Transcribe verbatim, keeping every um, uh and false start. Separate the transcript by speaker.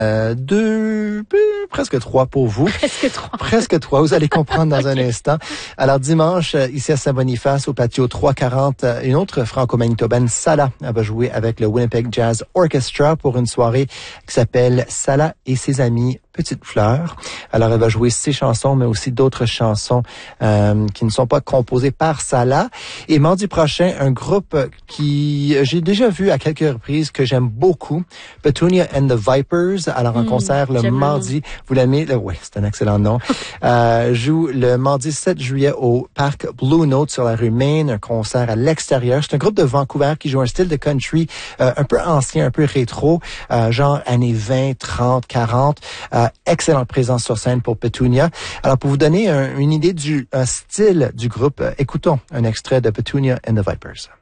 Speaker 1: Euh, deux, presque trois pour vous.
Speaker 2: Presque trois.
Speaker 1: Presque trois. Vous allez comprendre dans okay. un instant. Alors, dimanche, ici à Saint-Boniface, au patio trois quarante, une autre franco-manitobaine, Sala, va jouer avec le Winnipeg Jazz Orchestra pour une soirée qui s'appelle Sala et ses amis Petite Fleur. Alors, elle va jouer ses chansons, mais aussi d'autres chansons euh, qui ne sont pas composées par Sala. Et mardi prochain, un groupe qui j'ai déjà vu à quelques reprises, que j'aime beaucoup, Petunia and the Vipers. Alors, un mmh, concert le mardi. Vous l'aimez? Oui, c'est un excellent nom. euh, joue le mardi sept juillet au parc Blue Note sur la rue Main. Un concert à l'extérieur. C'est un groupe de Vancouver qui joue un style de country euh, un peu ancien, un peu rétro, euh, genre années vingt, trente, quarante. Euh, excellente présence sur scène pour Petunia. Alors, pour vous donner un, une idée du un style du groupe, euh, écoutons un extrait de Petunia and the Vipers.